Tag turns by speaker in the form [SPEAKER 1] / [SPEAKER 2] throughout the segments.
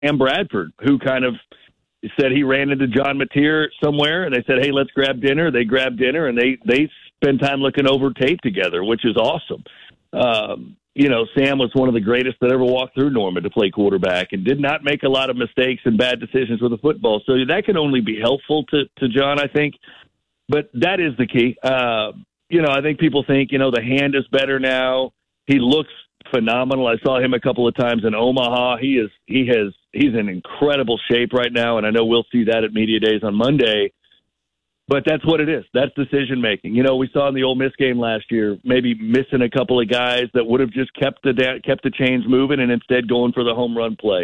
[SPEAKER 1] Sam Bradford, who kind of said he ran into John Mateer somewhere, and they said, hey, let's grab dinner. They grabbed dinner, and they spend time looking over tape together, which is awesome. Sam was one of the greatest that ever walked through Norman to play quarterback and did not make a lot of mistakes and bad decisions with the football. So that can only be helpful to John, I think. But that is the key. I think people think, the hand is better now. He looks phenomenal. I saw him a couple of times in Omaha. He's in incredible shape right now, and I know we'll see that at Media Days on Monday. But that's what it is. That's decision making. We saw in the Ole Miss game last year, maybe missing a couple of guys that would have just kept the chains moving and instead going for the home run play.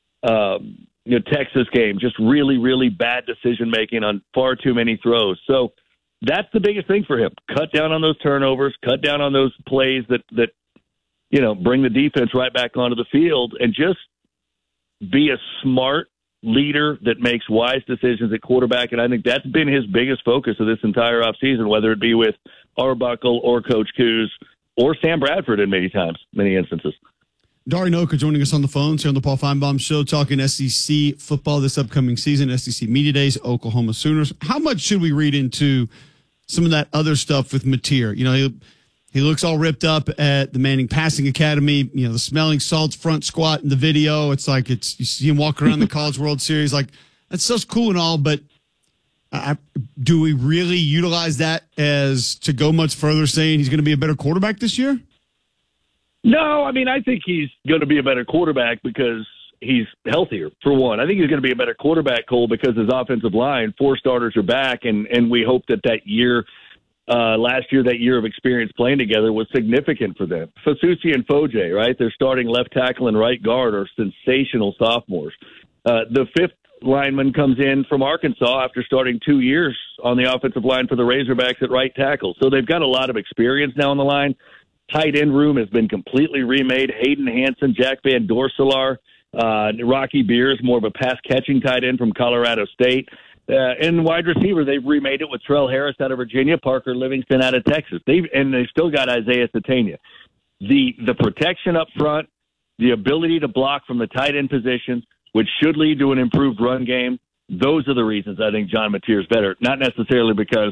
[SPEAKER 1] Texas game, just really, really bad decision making on far too many throws. So that's the biggest thing for him. Cut down on those turnovers, cut down on those plays that bring the defense right back onto the field, and just be a smart leader that makes wise decisions at quarterback. And I think that's been his biggest focus of this entire offseason, whether it be with Arbuckle or Coach Kuz or Sam Bradford in many instances.
[SPEAKER 2] Dari Nowkhah joining us on the phone here on the Paul Feinbaum Show, talking SEC football this upcoming season, SEC Media Days, Oklahoma Sooners. How much should we read into some of that other stuff with Mateer? He looks all ripped up at the Manning Passing Academy. The smelling salts front squat in the video. It's like you see him walking around the College World Series. Like, that stuff's cool and all, but do we really utilize that as to go much further, saying he's going to be a better quarterback this year?
[SPEAKER 1] No, I think he's going to be a better quarterback because he's healthier, for one. I think he's going to be a better quarterback, Cole, because his offensive line, 4 starters are back, and we hope that year – last year, that year of experience playing together was significant for them. Fasusi and Foje, right? Their starting left tackle and right guard are sensational sophomores. The 5th lineman comes in from Arkansas after starting 2 years on the offensive line for the Razorbacks at right tackle. So they've got a lot of experience now on the line. Tight end room has been completely remade. Hayden Hansen, Jack Van Dorselaar, Rocky Beers, more of a pass-catching tight end from Colorado State. And wide receiver, they've remade it with Trell Harris out of Virginia, Parker Livingston out of Texas. They've still got Isaiah Satania. The protection up front, the ability to block from the tight end position, which should lead to an improved run game. Those are the reasons I think John Mateer is better. Not necessarily because,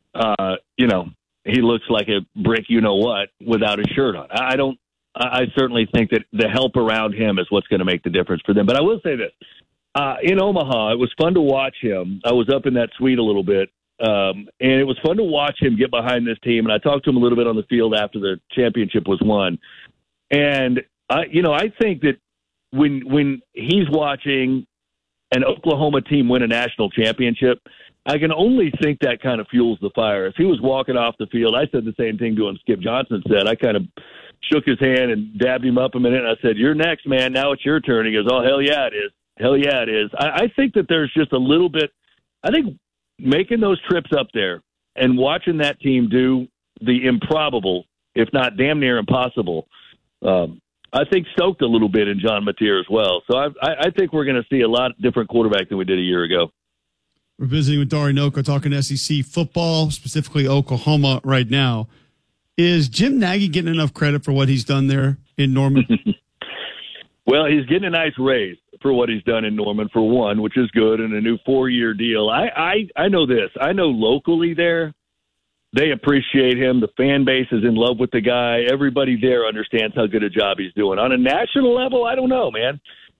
[SPEAKER 1] he looks like a brick, what, without a shirt on. I certainly think that the help around him is what's going to make the difference for them. But I will say this. In Omaha, it was fun to watch him. I was up in that suite a little bit, and it was fun to watch him get behind this team. And I talked to him a little bit on the field after the championship was won. And, I think that when he's watching an Oklahoma team win a national championship, I can only think that kind of fuels the fire. If he was walking off the field, I said the same thing to him Skip Johnson said. I kind of shook his hand and dabbed him up a minute, and I said, "You're next, man. Now it's your turn." He goes, "Oh, hell yeah, it is. Hell yeah, it is." I think that there's just a little bit – I think making those trips up there and watching that team do the improbable, if not damn near impossible, I think stoked a little bit in John Mateer as well. So I think we're going to see a lot different quarterback than we did a year ago.
[SPEAKER 2] We're visiting with Dari Nowkhah, talking SEC football, specifically Oklahoma right now. Is Jim Nagy getting enough credit for what he's done there in Norman?
[SPEAKER 1] Well, he's getting a nice raise for what he's done in Norman, for one, which is good, and a new 4-year deal. I know this. I know locally there, they appreciate him. The fan base is in love with the guy. Everybody there understands how good a job he's doing. On a national level, I don't know, man.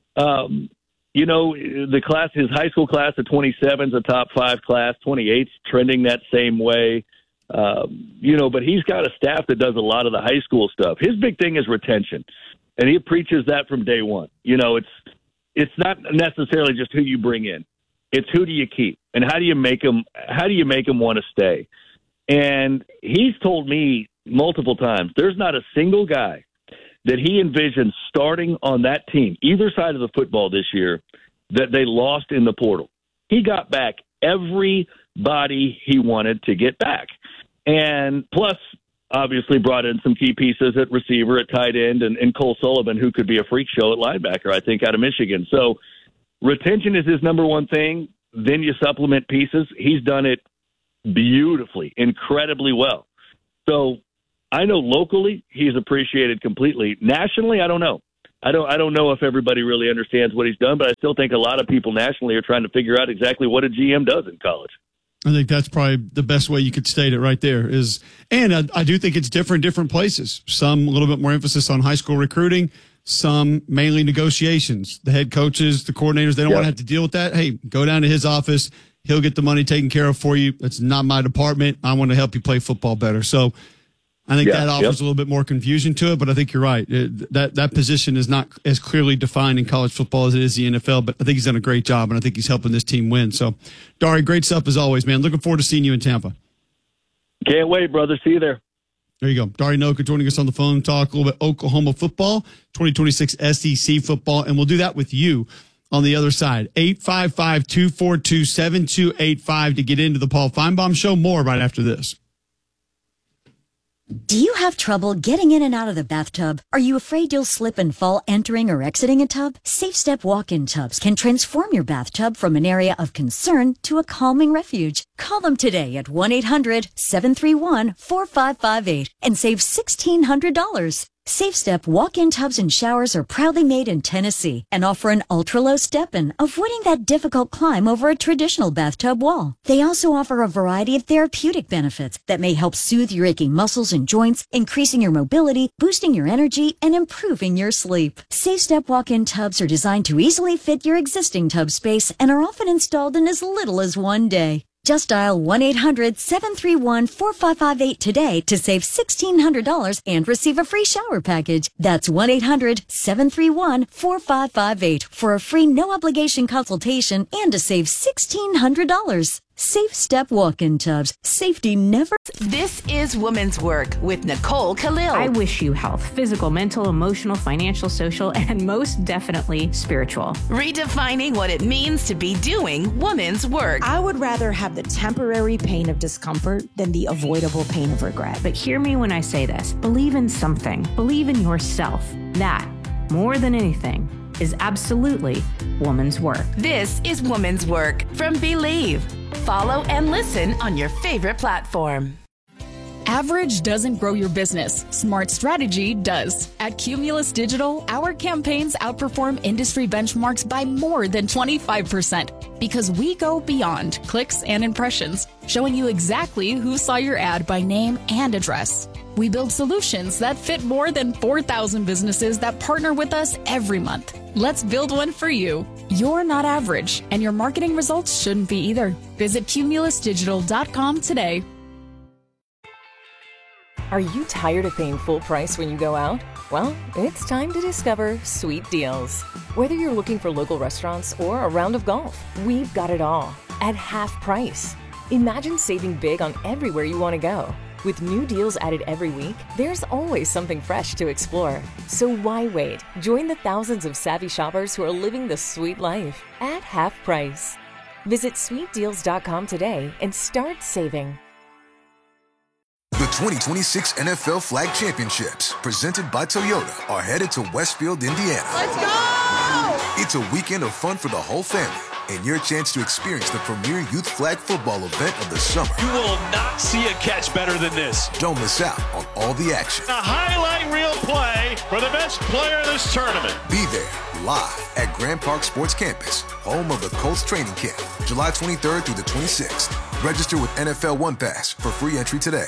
[SPEAKER 1] The class, his high school class of 27 is a top 5 class. 28's trending that same way. But he's got a staff that does a lot of the high school stuff. His big thing is retention, and he preaches that from day one. It's not necessarily just who you bring in. It's who do you keep, and how do you make them want to stay? And he's told me multiple times there's not a single guy that he envisions starting on that team, either side of the football this year, that they lost in the portal. He got back everybody he wanted to get back. And plus, obviously brought in some key pieces at receiver, at tight end, and Cole Sullivan, who could be a freak show at linebacker, I think, out of Michigan. So retention is his number one thing. Then you supplement pieces. He's done it beautifully, incredibly well. So I know locally he's appreciated completely. Nationally, I don't know. I don't know if everybody really understands what he's done, but I still think a lot of people nationally are trying to figure out exactly what a GM does in college.
[SPEAKER 2] I think that's probably the best way you could state it right there is, and I do think it's different places. Some a little bit more emphasis on high school recruiting, some mainly negotiations. The head coaches, the coordinators, they don't want to have to deal with that. Hey, go down to his office. He'll get the money taken care of for you. It's not my department. I want to help you play football better. So I think that offers a little bit more confusion to it, but I think you're right. That position is not as clearly defined in college football as it is the NFL, but I think he's done a great job, and I think he's helping this team win. So, Dari, great stuff as always, man. Looking forward to seeing you in Tampa.
[SPEAKER 1] Can't wait, brother. See you there.
[SPEAKER 2] There you go. Dari Nowkhah joining us on the phone, talk a little bit Oklahoma football, 2026 SEC football, and we'll do that with you on the other side. 855-242-7285 to get into the Paul Feinbaum Show. More right after this.
[SPEAKER 3] Do you have trouble getting in and out of the bathtub? Are you afraid you'll slip and fall entering or exiting a tub? Safe Step walk-in tubs can transform your bathtub from an area of concern to a calming refuge. Call them today at 1-800-731-4558 and save $1,600. Safe Step walk-in tubs and showers are proudly made in Tennessee and offer an ultra-low step-in, avoiding that difficult climb over a traditional bathtub wall. They also offer a variety of therapeutic benefits that may help soothe your aching muscles and joints, increasing your mobility, boosting your energy, and improving your sleep. Safe Step walk-in tubs are designed to easily fit your existing tub space and are often installed in as little as one day. Just dial 1-800-731-4558 today to save $1,600 and receive a free shower package. That's 1-800-731-4558 for a free no-obligation consultation and to save $1,600. Safe Step walk-in tubs. Safety never...
[SPEAKER 4] This is Women's Work with Nicole Khalil.
[SPEAKER 5] I wish you health, physical, mental, emotional, financial, social, and most definitely spiritual.
[SPEAKER 4] Redefining what it means to be doing women's work.
[SPEAKER 6] I would rather have the temporary pain of discomfort than the avoidable pain of regret.
[SPEAKER 5] But hear me when I say this. Believe in something. Believe in yourself. That, more than anything, is absolutely woman's work.
[SPEAKER 4] This is Women's Work from Believe. Follow and listen on your favorite platform.
[SPEAKER 7] Average doesn't grow your business. Smart strategy does. At Cumulus Digital, our campaigns outperform industry benchmarks by more than 25% because we go beyond clicks and impressions, showing you exactly who saw your ad by name and address. We build solutions that fit more than 4,000 businesses that partner with us every month. Let's build one for you. You're not average, and your marketing results shouldn't be either. Visit cumulusdigital.com today.
[SPEAKER 8] Are you tired of paying full price when you go out? Well, it's time to discover Sweet Deals. Whether you're looking for local restaurants or a round of golf, we've got it all at half price. Imagine saving big on everywhere you want to go. With new deals added every week, there's always something fresh to explore. So why wait? Join the thousands of savvy shoppers who are living the sweet life at half price. Visit sweetdeals.com today and start saving.
[SPEAKER 9] The 2026 NFL Flag Championships, presented by Toyota, are headed to Westfield, Indiana.
[SPEAKER 10] Let's go!
[SPEAKER 9] It's a weekend of fun for the whole family and your chance to experience the premier youth flag football event of the summer.
[SPEAKER 10] You will not see a catch better than this.
[SPEAKER 9] Don't miss out on all the action.
[SPEAKER 10] A highlight reel play for the best player of this tournament.
[SPEAKER 9] Be there live at Grand Park Sports Campus, home of the Colts training camp, July 23rd through the 26th. Register with NFL One Pass for free entry today.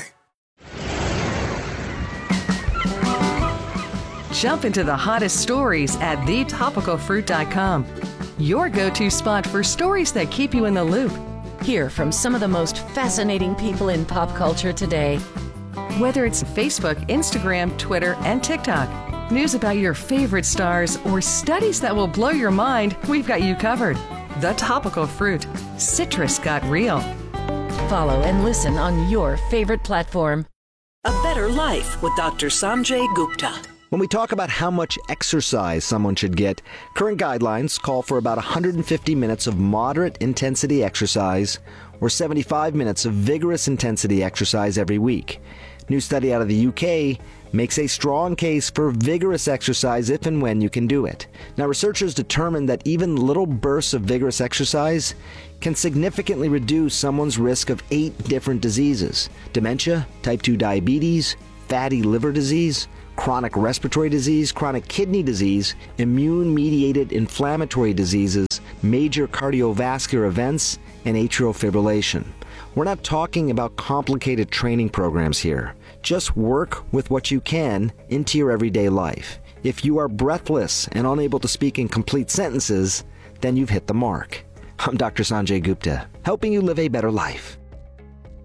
[SPEAKER 11] Jump into the hottest stories at thetopicalfruit.com. Your go-to spot for stories that keep you in the loop.
[SPEAKER 12] Hear from some of the most fascinating people in pop culture today.
[SPEAKER 11] Whether it's Facebook, Instagram, Twitter, and TikTok, news about your favorite stars, or studies that will blow your mind, we've got you covered. The Topical Fruit. Citrus got real.
[SPEAKER 12] Follow and listen on your favorite platform.
[SPEAKER 13] A Better Life with Dr. Sanjay Gupta.
[SPEAKER 14] When we talk about how much exercise someone should get, current guidelines call for about 150 minutes of moderate intensity exercise or 75 minutes of vigorous intensity exercise every week. New study out of the UK makes a strong case for vigorous exercise if and when you can do it. Now, researchers determined that even little bursts of vigorous exercise can significantly reduce someone's risk of 8 different diseases: dementia, type 2 diabetes, fatty liver disease, chronic respiratory disease, chronic kidney disease, immune-mediated inflammatory diseases, major cardiovascular events, and atrial fibrillation. We're not talking about complicated training programs here. Just work with what you can into your everyday life. If you are breathless and unable to speak in complete sentences, then you've hit the mark. I'm Dr. Sanjay Gupta, helping you live a better life.